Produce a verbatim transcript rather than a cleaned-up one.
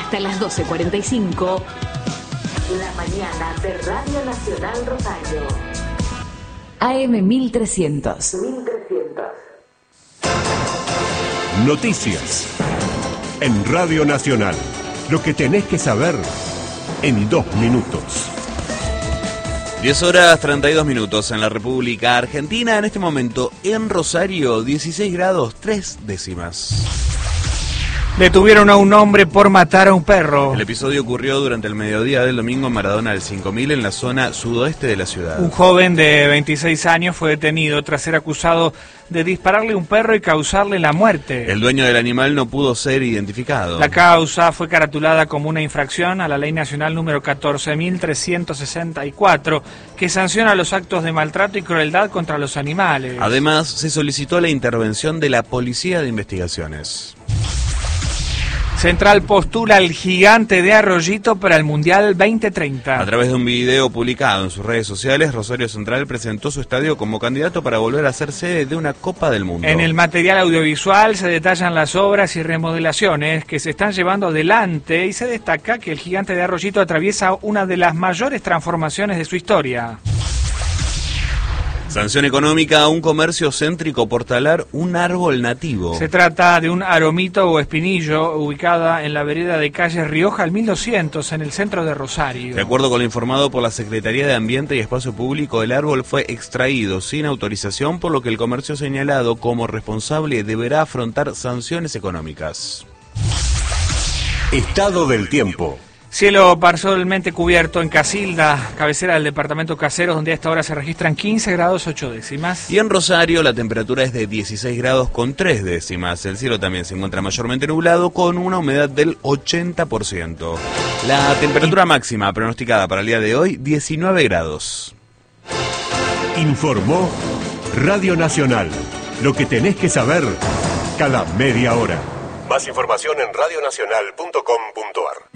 hasta las doce cuarenta y cinco. La mañana de Radio Nacional Rosario. A M mil trescientos. mil trescientos. Noticias. En Radio Nacional. Lo que tenés que saber en dos minutos. diez horas treinta y dos minutos en la República Argentina. En este momento, en Rosario, dieciséis grados tres décimas. Detuvieron a un hombre por matar a un perro. El episodio ocurrió durante el mediodía del domingo en Maradona del cinco mil, en la zona sudoeste de la ciudad. Un joven de veintiséis años fue detenido tras ser acusado de dispararle a un perro y causarle la muerte. El dueño del animal no pudo ser identificado. La causa fue caratulada como una infracción a la Ley Nacional número catorce mil trescientos sesenta y cuatro, que sanciona los actos de maltrato y crueldad contra los animales. Además, se solicitó la intervención de la Policía de Investigaciones. Central postula al Gigante de Arroyito para el Mundial veinte treinta. A través de un video publicado en sus redes sociales, Rosario Central presentó su estadio como candidato para volver a ser sede de una Copa del Mundo. En el material audiovisual se detallan las obras y remodelaciones que se están llevando adelante y se destaca que el Gigante de Arroyito atraviesa una de las mayores transformaciones de su historia. Sanción económica a un comercio céntrico por talar un árbol nativo. Se trata de un aromito o espinillo ubicada en la vereda de calle Rioja al mil doscientos en el centro de Rosario. De acuerdo con lo informado por la Secretaría de Ambiente y Espacio Público, el árbol fue extraído sin autorización, por lo que el comercio señalado como responsable deberá afrontar sanciones económicas. Estado del tiempo. Cielo parcialmente cubierto en Casilda, cabecera del departamento Caseros, donde a esta hora se registran quince grados ocho décimas. Y en Rosario la temperatura es de dieciséis grados con tres décimas. El cielo también se encuentra mayormente nublado con una humedad del ochenta por ciento. La temperatura máxima pronosticada para el día de hoy, diecinueve grados. Informó Radio Nacional. Lo que tenés que saber cada media hora. Más información en radionacional punto com punto ar.